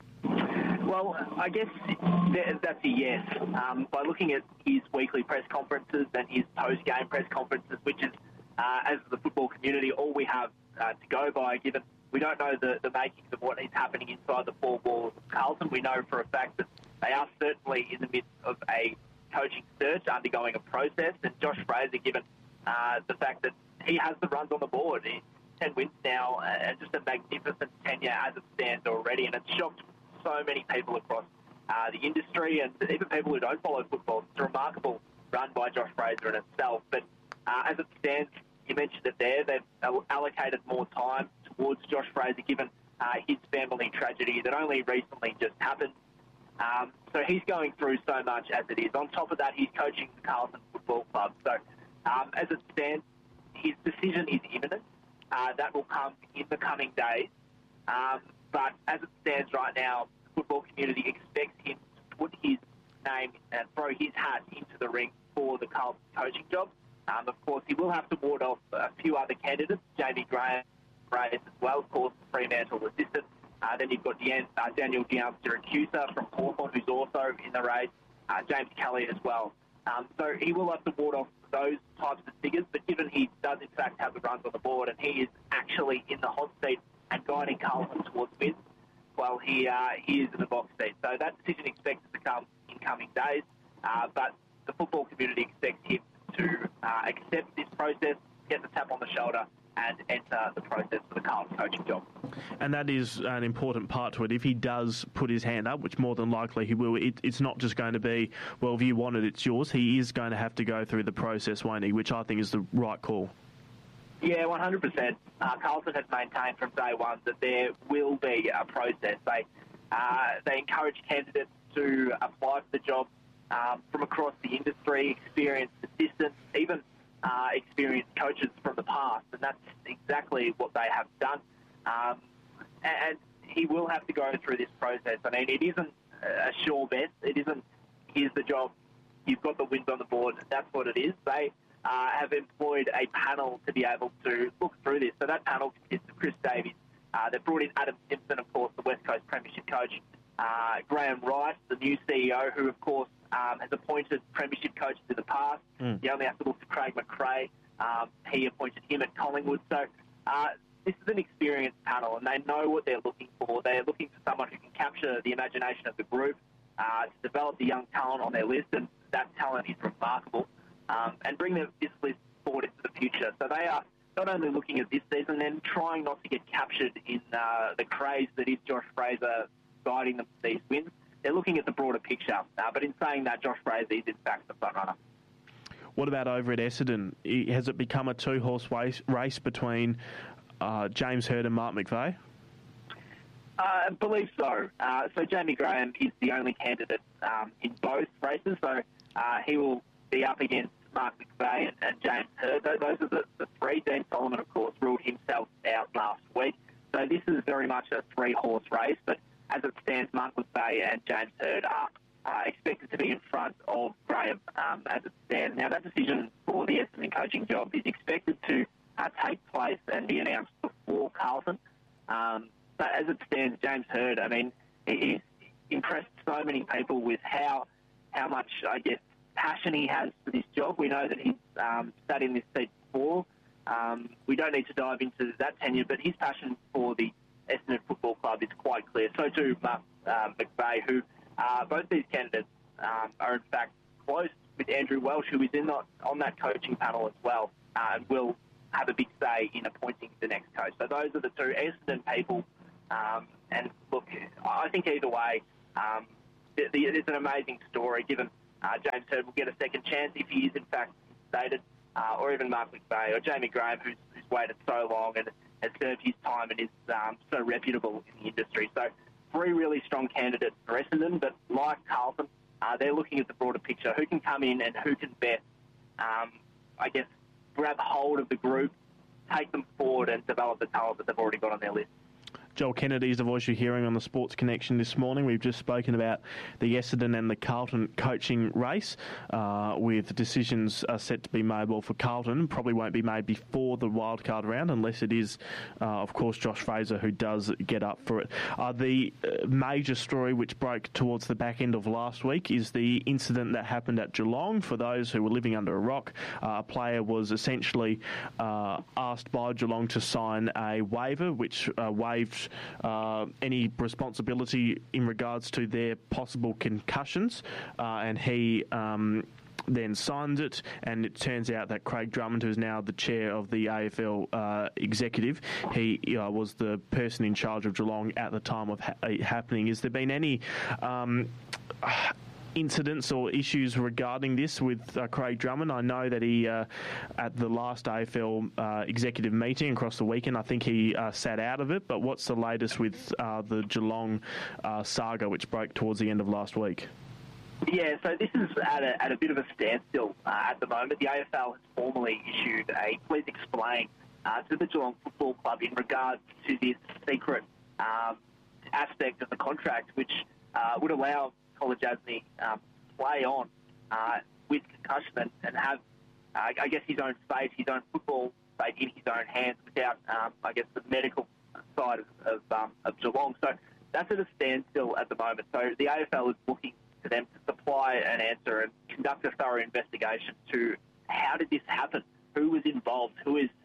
Well, I guess that's a yes. By looking at his weekly press conferences and his post-game press conferences, which is, as the football community, all we have to go by, given we don't know the makings of what is happening inside the four walls of Carlton. We know for a fact that they are certainly in the midst of a coaching search, undergoing a process. And Josh Fraser, given the fact that he has the runs on the board, 10 wins now, and just a magnificent tenure as it stands already. And it's shocked so many people across the industry and even people who don't follow football. It's a remarkable run by Josh Fraser in itself. But as it stands, you mentioned it there, they've allocated more time towards Josh Fraser, given his family tragedy that only recently just happened. So he's going through so much as it is. On top of that, he's coaching the Carlton Football Club. So as it stands, his decision is imminent. That will come in the coming days. But as it stands right now, the football community expects him to put his name and throw his hat into the ring for the Carlton coaching job. Of course, he will have to ward off a few other candidates, Jamie Graham as well, of course, the Fremantle assistant. Then you've got Daniel Giannis-Siracusa from Hawthorn, who's also in the race, James Kelly as well. So he will have to ward off those types of figures, but given he does in fact have the runs on the board and he is actually in the hot seat and guiding Carlton towards wins, well, he is in the box seat. So that decision expected to come in coming days, but the football community expects him to accept this process, get the tap on the shoulder, and enter the process for the Carlton coaching job. And that is an important part to it. If he does put his hand up, which more than likely he will, it's not just going to be, well, if you want it, it's yours. He is going to have to go through the process, won't he, which I think is the right call. Yeah, 100%. Carlton has maintained from day one that there will be a process. They encourage candidates to apply for the job from across the industry, experienced assistants, even experienced coaches from the past, and that's exactly what they have done. And he will have to go through this process. I mean, it isn't a sure bet. It isn't, here's the job, you've got the wins on the board, that's what it is. They have employed a panel to be able to look through this. So that panel consists of Chris Davies. They brought in Adam Simpson, of course, the West Coast Premiership coach, Graham Wright, the new CEO, who, of course, has appointed Premiership coaches in the past. You only have to look to Craig McRae. He appointed him at Collingwood. So this is an experienced panel, and they know what they're looking for. They're looking for someone who can capture the imagination of the group, to develop the young talent on their list, and that talent is remarkable, and bring this list forward into the future. So they are not only looking at this season, then trying not to get captured in the craze that is Josh Fraser guiding them to these wins. They're looking at the broader picture. But in saying that, Josh Fraser is in fact the front runner. What about over at Essendon? Has it become a two-horse race between James Hird and Mark McVeigh? I believe so. So Jamie Graham is the only candidate in both races. So he will be up against Mark McVeigh and James Hird. Those are the three. Dean Solomon, of course, ruled himself out last week. So this is very much a three-horse race, but as it stands, Mark McVeigh and James Hird are expected to be in front of Graham as it stands. Now, that decision for the Essendon coaching job is expected to take place and be announced before Carlton. But as it stands, James Hird, I mean, he's impressed so many people with how much, I guess, passion he has for this job. We know that he's sat in this seat before. We don't need to dive into that tenure, but his passion for the Essendon Football Club is quite clear. So too Mark McVeigh, who both these candidates are in fact close with Andrew Welsh, who is on that coaching panel as well, and will have a big say in appointing the next coach. So those are the two Essendon people. And look, I think either way, it's an amazing story, given James Hird will get a second chance if he is in fact stated, or even Mark McVeigh or Jamie Graham, who's waited so long and has served his time and is so reputable in the industry. So three really strong candidates for Essendon, but like Carlton, they're looking at the broader picture. Who can come in and who can best, I guess, grab hold of the group, take them forward and develop the talent that they've already got on their list. Joel Kennedy is the voice you're hearing on the Sports Connection this morning. We've just spoken about the Essendon and the Carlton coaching race, with decisions set to be made. Well, for Carlton, probably won't be made before the wildcard round, unless it is, of course, Josh Fraser who does get up for it. The major story which broke towards the back end of last week is the incident that happened at Geelong. For those who were living under a rock, a player was essentially asked by Geelong to sign a waiver, which waived any responsibility in regards to their possible concussions, and he then signed it, and it turns out that Craig Drummond, who is now the chair of the AFL executive, he was the person in charge of Geelong at the time of it happening. Has there been any incidents or issues regarding this with Craig Drummond? I know that he, at the last AFL executive meeting across the weekend, I think he sat out of it, but what's the latest with the Geelong saga, which broke towards the end of last week? Yeah, so this is at a bit of a standstill at the moment. The AFL has formally issued a please explain to the Geelong Football Club in regards to this secret aspect of the contract, which would allow Colin Jasny play on with concussion and have, I guess, his own fate, his own football fate in his own hands without, I guess, the medical side of Geelong. So that's at a standstill at the moment. So the AFL is looking to them to supply an answer and conduct a thorough investigation to how did this happen, who was involved, who is,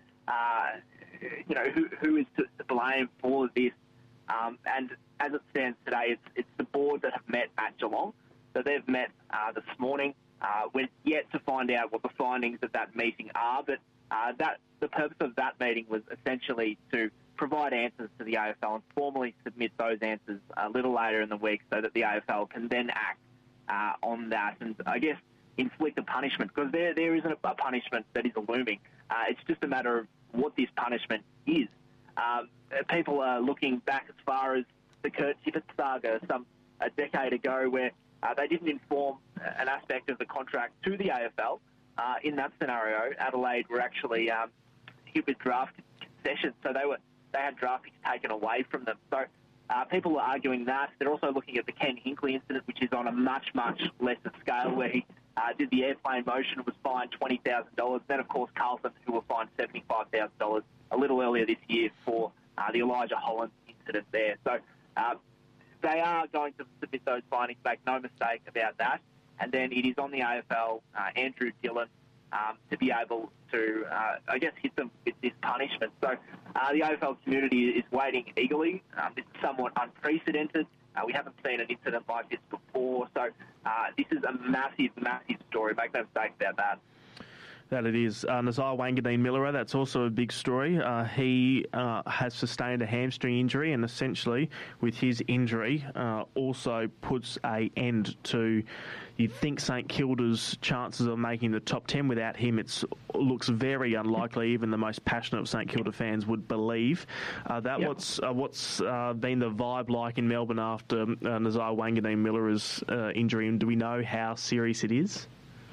who is to blame for this. And as it stands today, it's the board that have met at Geelong. So they've met this morning. We're yet to find out what the findings of that meeting are, but the purpose of that meeting was essentially to provide answers to the AFL and formally submit those answers a little later in the week so that the AFL can then act on that and, I guess, inflict a punishment, because there isn't a punishment that is looming. It's just a matter of what this punishment is. People are looking back as far as the Kurt Tippett saga a decade ago, where they didn't inform an aspect of the contract to the AFL. In that scenario, Adelaide were actually hit with draft concessions, so they had draft picks taken away from them. So people are arguing that. They're also looking at the Ken Hinkley incident, which is on a much, much lesser scale, where he did the airplane motion, was fined $20,000. Then, of course, Carlton, who were fined $75,000 a little earlier this year for the Elijah Holland incident there. So they are going to submit those findings, make no mistake about that. And then it is on the AFL, Andrew Dillon, to be able to, I guess, hit them with this punishment. So the AFL community is waiting eagerly. This is somewhat unprecedented. We haven't seen an incident like this before. So this is a massive, massive story. Make no mistake about that. That it is. Nazar Wanganeen-Milera, that's also a big story. He has sustained a hamstring injury, and essentially, with his injury, also puts an end to, you'd think, St Kilda's chances of making the top 10. Without him, it looks very unlikely. Even the most passionate of St Kilda fans would believe. What's been the vibe like in Melbourne after Nazar Wanganeen-Milera's injury, and do we know how serious it is?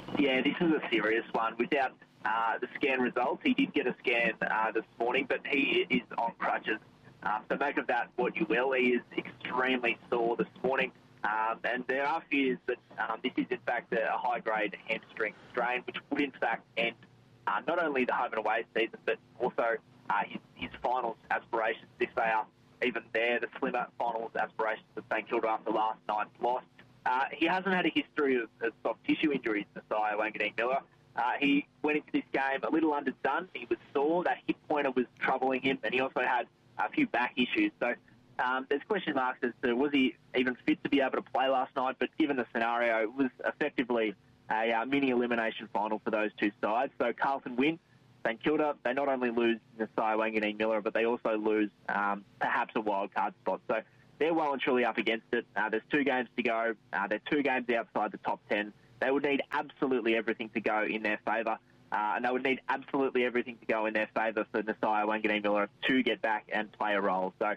Yeah, this is a serious one. Without the scan results, he did get a scan this morning, but he is on crutches. So make of that what you will. He is extremely sore this morning. And there are fears that this is, in fact, a high-grade hamstring strain, which would, in fact, end not only the home and away season, but also his finals aspirations, if they are even there, the slimmer finals aspirations of St Kilda after last night's loss. He hasn't had a history of soft tissue injuries, Nasiah Wanganeen-Miller. He went into this game a little underdone. He was sore. That hip pointer was troubling him, and he also had a few back issues. So there's question marks as to was he even fit to be able to play last night, but given the scenario, it was effectively a mini-elimination final for those two sides. So Carlton win. St Kilda, they not only lose Nasiah Wanganeen-Miller, but they also lose perhaps a wild card spot. So they're well and truly up against it. There's 2 games to go. They're 2 games outside the top 10. They would need absolutely everything to go in their favour. And they would need absolutely everything to go in their favour for Nasiah Wanganeen-Miller to get back and play a role. So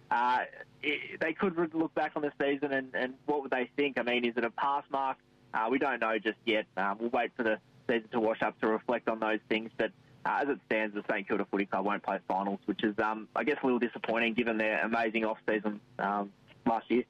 they could look back on the season and what would they think? I mean, is it a pass mark? We don't know just yet. We'll wait for the season to wash up to reflect on those things. But as it stands, the St Kilda Footy Club won't play finals, which is, I guess, a little disappointing given their amazing off-season last year.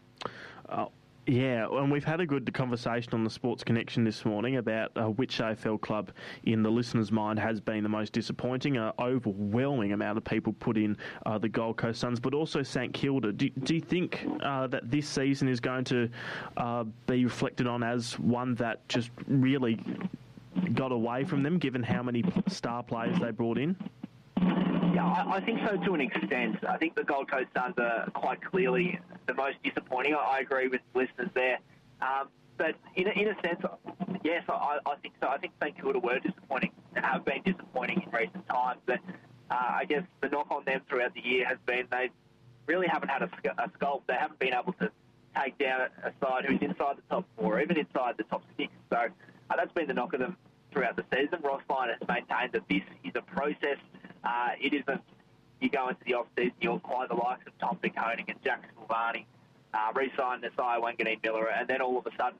Yeah, and we've had a good conversation on the Sports Connection this morning about which AFL club in the listener's mind has been the most disappointing. An overwhelming amount of people put in the Gold Coast Suns, but also St Kilda. Do you think that this season is going to be reflected on as one that just really got away from them, given how many star players they brought in? Yeah, I think so to an extent. I think the Gold Coast Suns are quite clearly the most disappointing. I agree with listeners there. But in a sense, yes, I think so. I think St Kilda were disappointing and have been disappointing in recent times. But I guess the knock on them throughout the year has been they really haven't had a sculpt. They haven't been able to take down a side who's inside the top 4 or even inside the top 6. So that's been the knock of them throughout the season. Ross Lyon has maintained that this is a process. It isn't you go into the off-season, you acquire the likes of Tom Koenig and Jack Silvani, re-sign Nasiah Wanganeen-Miller, and then all of a sudden,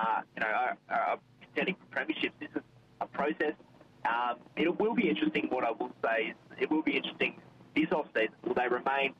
are contending for premierships. This is a process. It will be interesting. What I will say is it will be interesting this off-season. Will they remain?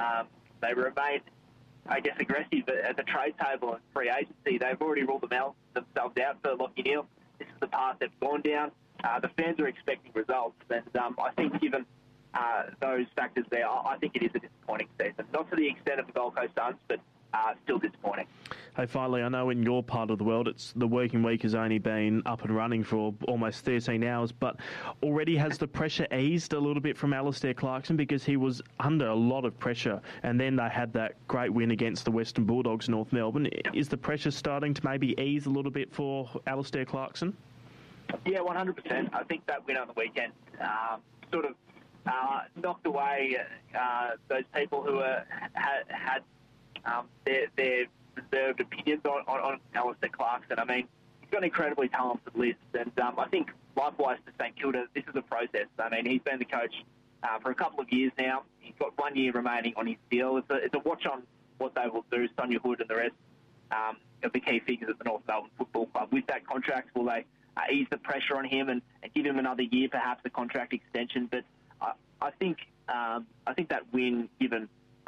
I guess, aggressive at the trade table and free agency. They've already ruled themselves out for Lachie Neale. This is the path they've gone down. The fans are expecting results, and I think given those factors there, I think it is a disappointing season. Not to the extent of the Gold Coast Suns, but still disappointing. Hey, finally, I know in your part of the world, the working week has only been up and running for almost 13 hours, but already has the pressure eased a little bit from Alistair Clarkson because he was under a lot of pressure, and then they had that great win against the Western Bulldogs, North Melbourne. Is the pressure starting to maybe ease a little bit for Alistair Clarkson? Yeah, 100%. I think that win on the weekend sort of knocked away those people who had their reserved opinions on Alistair Clarkson. I mean, he's got an incredibly talented list, and I think likewise to St Kilda, this is a process. I mean, he's been the coach for a couple of years now. He's got 1 year remaining on his deal. It's a watch on what they will do, Sonia Hood and the rest of the key figures at the North Melbourne Football Club. With that contract, will they ease the pressure on him and give him another year, perhaps a contract extension? But I think that win, given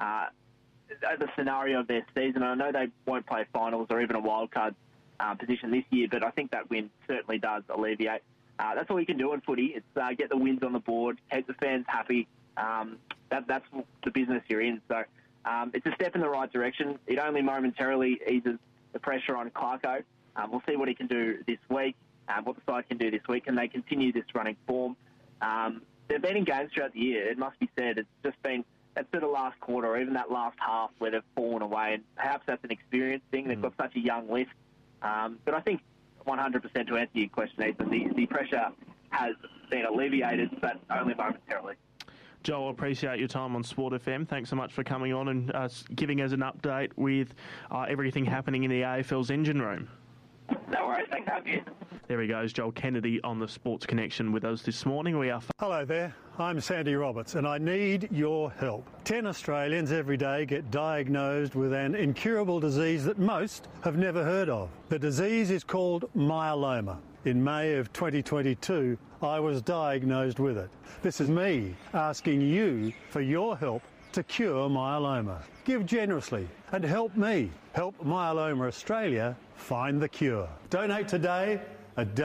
the scenario of their season, I know they won't play finals or even a wildcard position this year, but I think that win certainly does alleviate. That's all you can do in footy. It's get the wins on the board, keep the fans happy. That's the business you're in. So it's a step in the right direction. It only momentarily eases the pressure on Clarko. We'll see what he can do this week, what the side can do this week. Can they continue this running form? They've been in games throughout the year, it must be said. It's just been that sort of last quarter or even that last half where they've fallen away, and perhaps that's an experience thing. They've got such a young list. But I think 100% to answer your question, Ethan, the pressure has been alleviated, but only momentarily. Joel, appreciate your time on Sport FM. Thanks so much for coming on and giving us an update with everything happening in the AFL's engine room. No worries, thanks for having me. There he goes, Joel Kennedy on the Sports Connection with us this morning. We are. Hello there, I'm Sandy Roberts and I need your help. 10 Australians every day get diagnosed with an incurable disease that most have never heard of. The disease is called myeloma. In May of 2022, I was diagnosed with it. This is me asking you for your help to cure myeloma. Give generously and help me help Myeloma Australia find the cure. Donate today at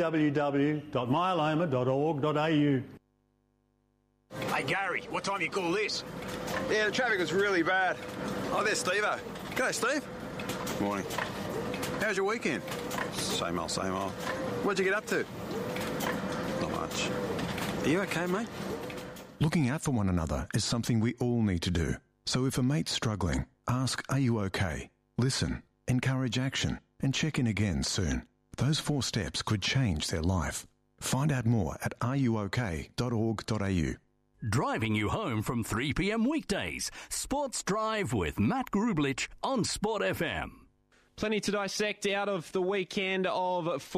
www.myeloma.org.au. Hey Gary, what time you call this? Yeah, the traffic was really bad. Oh, there's Steve-o. G'day, Steve. Morning. How's your weekend? Same old, same old. What'd you get up to? Not much. Are you okay, mate? Looking out for one another is something we all need to do. So if a mate's struggling, ask, are you okay? Listen, encourage action, and check in again soon. Those 4 steps could change their life. Find out more at ruok.org.au. Driving you home from 3 p.m. weekdays. Sports Drive with Matt Grublich on Sport FM. Plenty to dissect out of the weekend of